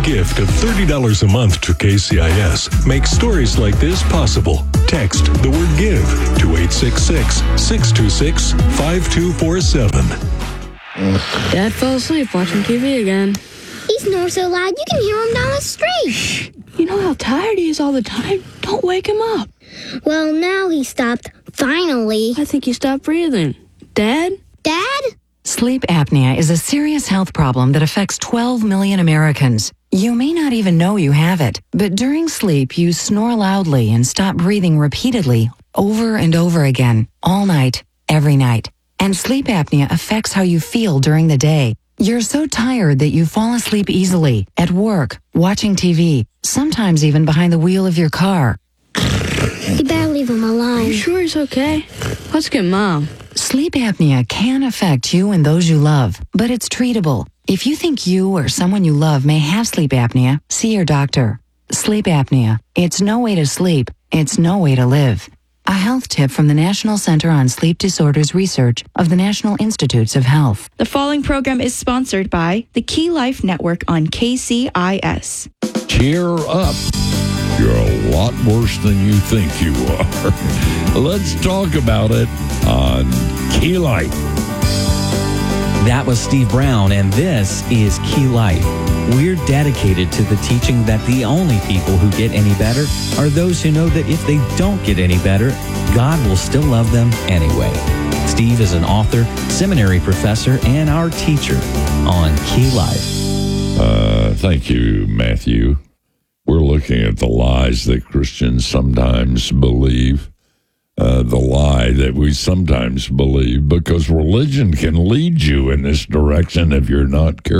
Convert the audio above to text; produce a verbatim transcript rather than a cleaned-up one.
gift of thirty dollars a month to K C I S makes stories like this possible. Text the word GIVE to eight six six, six two six, five two four seven. Dad fell asleep watching T V again. He snores so loud you can hear him down the street. Shh. You know how tired he is all the time. Don't wake him up. Well, now he stopped. Finally. I think he stopped breathing. Dad? Dad? Sleep apnea is a serious health problem that affects twelve million Americans. You may not even know you have it, but during sleep you snore loudly and stop breathing repeatedly over and over again, all night, every night. And sleep apnea affects how you feel during the day. You're so tired that you fall asleep easily, at work, watching T V, sometimes even behind the wheel of your car. You better leave him alone. Are you sure he's okay? Let's get Mom. Sleep apnea can affect you and those you love, but it's treatable. If you think you or someone you love may have sleep apnea, see your doctor. Sleep apnea. It's no way to sleep. It's no way to live. A health tip from the National Center on Sleep Disorders Research of the National Institutes of Health. The following program is sponsored by the Key Life Network on K C I S. Cheer up. You're a lot worse than you think you are. Let's talk about it on Key Life. That was Steve Brown, and this is Key Life. We're dedicated to the teaching that the only people who get any better are those who know that if they don't get any better, God will still love them anyway. Steve is an author, seminary professor, and our teacher on Key Life. Uh, thank you, Matthew. We're looking at the lies that Christians sometimes believe. Uh, the lie that we sometimes believe, because religion can lead you in this direction if you're not careful.